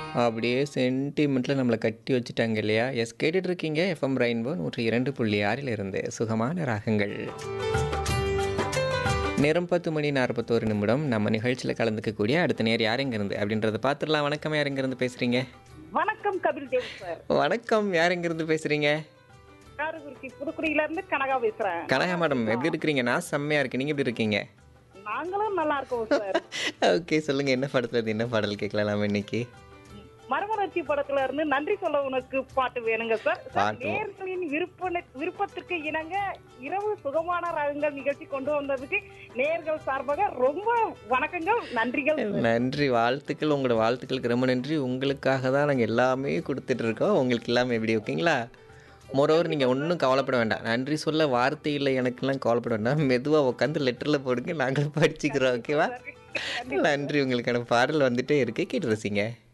அப்படியே சென்டிமெண்ட்ல நம்மள கட்டி வச்சுட்டாங்க இல்லையா? எஸ் கேட்டுட்டு இருக்கீங்க எஃப்எம் ரெயின்போ 102.6 இருந்து சுகமான ராகங்கள். நேரம் 10 மணி 41 நிமிடம். நம்ம நிகழ்ச்சியில கலந்துக்கக்கூடிய அடுத்த நேர் யார் எங்கிருந்து அப்படின்றத பார்த்துடலாம். வணக்கம், யார் எங்கிருந்து பேசுறீங்க? வணக்கம் கபில் தேவ் சார். வணக்கம், யார் எங்கிருந்து பேசுறீங்க? காரக்குறிச்சி புதுக்குடியில இருந்து கனகா பேசுறேன். கனகா மேடம் எப்படி இருக்கிறீங்க? நான் செம்மையா இருக்கேன். நீங்க எப்படி இருக்கீங்க? நாங்களும் நல்லா இருக்கோம் சார். ஓகே, சொல்லுங்க என்ன படத்துல இருந்து என்ன பாடல் கேட்கலாம் நாம இன்னைக்கு? மரமலர்ச்சி படத்துல இருந்து நன்றி சொல்ல உனக்கு பாட்டு வேணுங்க சார். பாட்டு. நேயர்களின் விருப்பத்திற்கு இணங்க இரவு சுகமான ராகங்கள் நிகழ்ச்சி கொண்டு வந்ததுக்கு நேயர்கள் சார்பாக ரொம்ப வணக்கங்கள், நன்றிகள். நன்றி, வாழ்த்துக்கள். உங்களோட வாழ்த்துக்களுக்கு ரொம்ப நன்றி. உங்களுக்காக தான் நாங்கள் எல்லாமே கொடுத்துட்டு இருக்கோம். உங்களுக்கு எல்லாமே எப்படி ஓகேங்களா? மொரோவர் நீங்கள் ஒன்றும் கவலைப்பட வேண்டாம். நன்றி சொல்ல வார்த்தை இல்லை எனக்கெல்லாம் கவலைப்பட வேண்டாம். மெதுவாக உட்காந்து லெட்டரில் போடுங்க, நாங்களும் படிச்சுக்கிறோம். ஓகேவா? நன்றி. உங்களுக்கான பாடல் வந்துட்டே இருக்கு, கேட்டு ரசிங்க.